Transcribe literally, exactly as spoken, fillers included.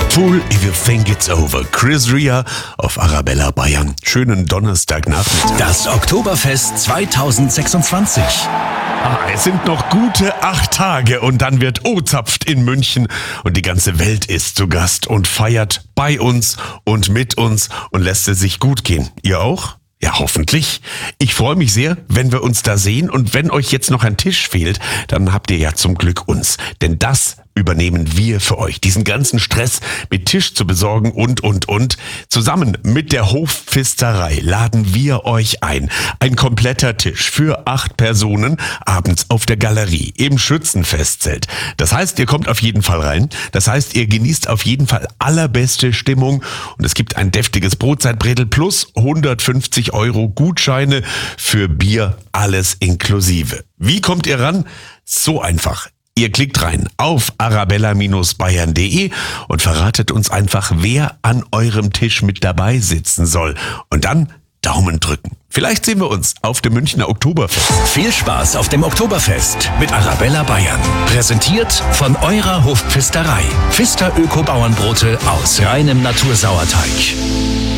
Fool if you think it's over. Chris Rea auf Arabella Bayern. Schönen Donnerstagnachmittag. Das Oktoberfest zweitausendsechsundzwanzig. Ah, es sind noch gute acht Tage und dann wird O-Zapft in München und die ganze Welt ist zu Gast und feiert bei uns und mit uns und lässt es sich gut gehen. Ihr auch? Ja, hoffentlich. Ich freue mich sehr, wenn wir uns da sehen und wenn euch jetzt noch ein Tisch fehlt, dann habt ihr ja zum Glück uns. Denn das übernehmen wir für euch. Diesen ganzen Stress mit Tisch zu besorgen und, und, und. Zusammen mit der Hofpfisterei laden wir euch ein. Ein kompletter Tisch für acht Personen abends auf der Galerie im Schützenfestzelt. Das heißt, ihr kommt auf jeden Fall rein. Das heißt, ihr genießt auf jeden Fall allerbeste Stimmung und es gibt ein deftiges Brotzeitbredel plus hundertfünfzig Euro Gutscheine für Bier, alles inklusive. Wie kommt ihr ran? So einfach. Ihr klickt rein auf arabella Bindestrich bayern punkt de und verratet uns einfach, wer an eurem Tisch mit dabei sitzen soll. Und dann Daumen drücken. Vielleicht sehen wir uns auf dem Münchner Oktoberfest. Viel Spaß auf dem Oktoberfest mit Arabella Bayern. Präsentiert von eurer Hofpfisterei. Pfister Öko-Bauernbrote aus reinem Natursauerteig.